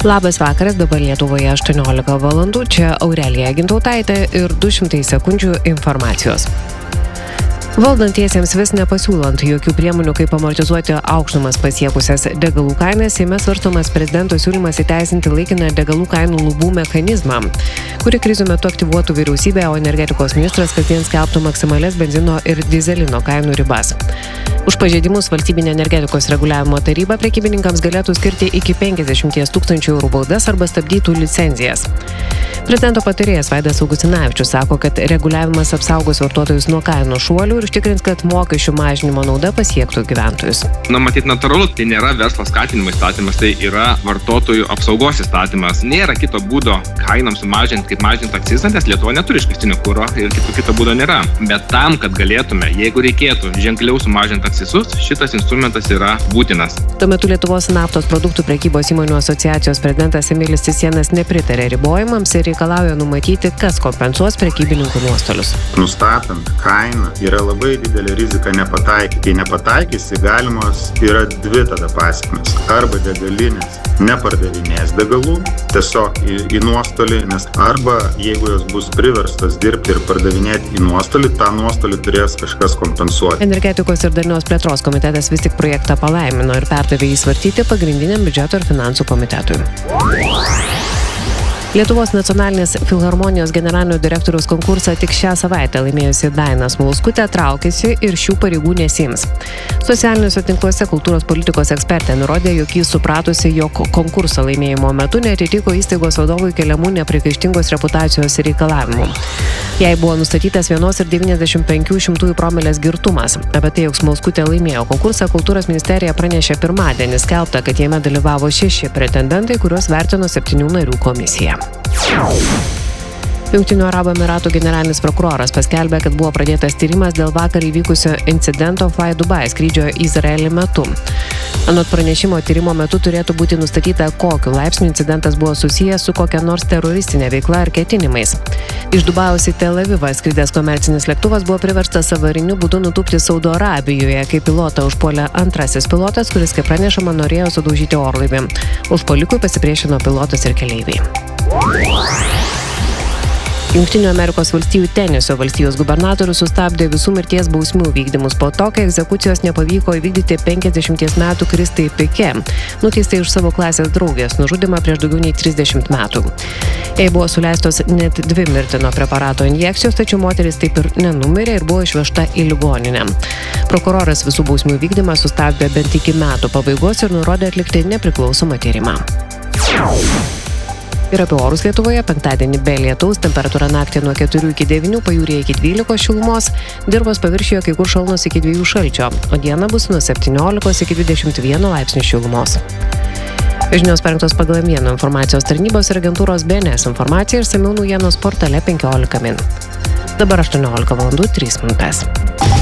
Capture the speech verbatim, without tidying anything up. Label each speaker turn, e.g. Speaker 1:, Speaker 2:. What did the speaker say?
Speaker 1: Labas vakaras, dabar Lietuvoje aštuoniolika valandų, čia Aurelija Gintautaitė ir du šimtai sekundžių informacijos. Valdantiesiems vis nepasiūlant jokių priemonių, kaip amortizuoti aukštumas pasiekusias degalų kainas, Seime svarstomas prezidento siūlymas įteisinti laikiną degalų kainų lubų mechanizmą, kuri krizių metu aktyvuotų vyriausybę, o energetikos ministras kasdien skelbtų maksimalias benzino ir dizelino kainų ribas. Už pažeidimus valstybinė energetikos reguliavimo taryba prekybininkams galėtų skirti iki penkiasdešimt tūkstančių eurų baudas arba stabdytų licenzijas. Prezidento patarėjas Vaidas Augustinavičius sako, kad reguliavimas apsaugos vartotojus nuo kainų šuolių ir užtikrins, kad mokesčių mažinimo nauda pasiektų gyventojus.
Speaker 2: Na, matyt, natūralu, tai nėra verslo skatinimo įstatymas, tai yra vartotojų apsaugos įstatymas. Nėra kito būdo kainoms sumažinti, kaip mažinti akcizą, nes Lietuva neturi iškastinio kuro ir kito, kito būdo nėra. Bet tam, kad galėtume, jeigu reikėtų ženkliau sumažinti akcizus, šitas instrumentas yra būtinas.
Speaker 1: Tuo metu Lietuvos naftos produktų prekybos įmonių asociacijos prezidentas Emilis Cicėnas nepritarė ribojimams ir reikalauja numatyti, kas kompensuos prekybininkų nuostolius.
Speaker 3: Nustatant kainą yra labai didelė rizika nepataikyti. Kai nepataikysi, galimos yra dvi tada pasekmės. Arba degalinės nepardavinės degalų tiesiog į, į nuostolį, nes arba jeigu jos bus priverstas dirbti ir pardavinėti į nuostolį, tą nuostolį turės kažkas kompensuoti.
Speaker 1: Energetikos ir darnios plėtros komitetas vis tik projektą palaimino ir perdavė jį svarstyti pagrindiniam biudžeto ir finansų komitetui. Lietuvos nacionalinės filharmonijos generalinio direktoriaus konkursą tik šią savaitę laimėjusi Daina Smulskutė traukiasi ir šių pareigų nesiims. Socialiniuose tinkluose kultūros politikos ekspertė nurodė, jog jis supratusi, jog konkurso laimėjimo metu neatitiko įstaigos vadovui keliamų nepriekaištingos reputacijos reikalavimų. Jai buvo nustatytas vienos ir devyniasdešimt penkių šimtųjų promilės girtumas. Apie tai, jog Smulskutė laimėjo konkursą, kultūros ministerija pranešė pirmadienį, skelbta, kad jame dalyvavo šeši pretendentai, kuriuos vertino septynių narių komisija. Jungtinių Arabų Emyratų generalinis prokuroras paskelbė, kad buvo pradėtas tyrimas dėl vakar įvykusio incidento Fly Dubai skrydžio į Izraelį metu. Anot pranešimo, tyrimo metu turėtų būti nustatyta, kokiu laipsniu incidentas buvo susijęs su kokia nors teroristinė veikla ar ketinimais. Iš Dubajaus į Tel Avivą skridęs komercinis lėktuvas buvo priverstas avariniu būdu nutūpti Saudo Arabijoje, kai pilotą užpuolė antrasis pilotas, kuris, kaip pranešama, norėjo sudaužyti orlaivį. Užpuolikui pasipriešino pilotas ir keleiviai. Jungtinių Amerikos valstijų Tenesio valstijos gubernatorius sustabdė visų mirties bausmių vykdymus po to, kai egzekucijos nepavyko įvykdyti penkiasdešimties metų Kristai Pike, nuteistai už savo klasės draugės nužudymą prieš daugiau nei trisdešimt metų. Jai buvo suleistos net dvi mirtino preparato injekcijos, tačiau moteris taip ir nenumirė ir buvo išvežta į ligoninę. Prokuroras visų bausmių vykdymą sustabdė bent iki metų pabaigos ir nurodė atlikti nepriklausomą tyrimą. Ir apie orus Lietuvoje penktadienį be lietaus, temperatūra naktį nuo keturių iki devynių, pajūryje iki dvylikos šilumos, dirvos paviršiuje kai kur šalnos iki dviejų šalčio, o dieną bus nuo septyniolikos iki dvidešimt vieno laipsnių šilumos. Žinios parengtos pagal Vieno informacijos tarnybos ir agentūros B N S informaciją ir išsamiau naujienos portale penkiolika min. Dabar aštuoniolika valandų trys minutės.